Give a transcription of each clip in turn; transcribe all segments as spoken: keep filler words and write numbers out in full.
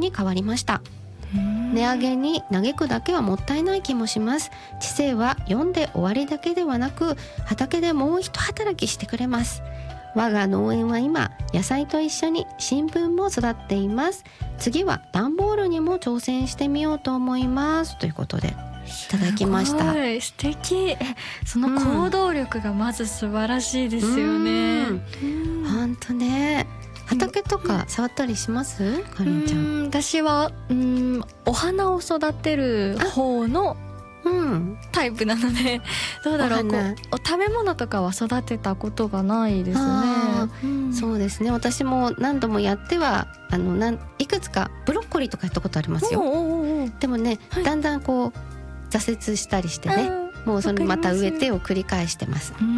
に変わりました。値上げに嘆くだけはもったいない気もします。知性は読んで終わりだけではなく、畑でもう一働きしてくれます。我が農園は今野菜と一緒に新聞も育っています。次は段ボールにも挑戦してみようと思います、ということでいただきました。 すごい素敵。えその行動力がまず素晴らしいですよね。 本当ね。畑とか触ったりします？かりんちゃん。 うん私はうんお花を育てる方のうんタイプなのでどうだろう、こうお食べ物とかは育てたことがないですね。 うん、そうですね。私も何度もやってはあのなんいくつかブロッコリーとかやったことありますよ。 おうおうおうでもね、はい、だんだんこう挫折したりしてね、もうそのまた植えてを繰り返してます。うんうん、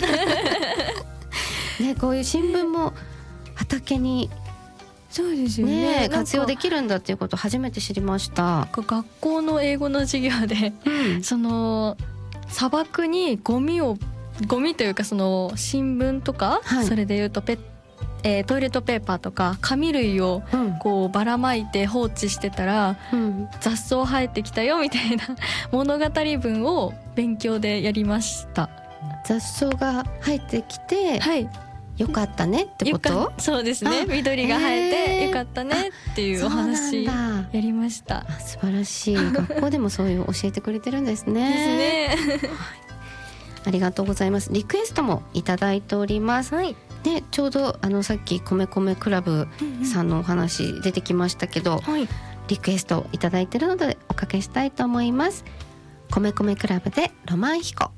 ね、こういう新聞も畑にそうですよね、 ね、活用できるんだっていうことを初めて知りました。 学校の英語の授業で、うん、その砂漠にゴミをゴミというかその新聞とか、はい、それでいうとペッ、えー、トイレットペーパーとか紙類をこうばらまいて放置してたら、うん、雑草生えてきたよみたいな物語文を勉強でやりました。 雑草が生えてきて、はい、よかったねってこと？ そうですね。緑が生えてよかったねっていうお話やりました。 素晴らしい。学校でもそういう教えてくれてるんですね。 ですね。 ありがとうございます。リクエストもいただいております。はい、でちょうどあのさっき米米クラブさんのお話出てきましたけど、うんうん、リクエストいただいてるのでおかけしたいと思います。米米クラブでロマンヒコ。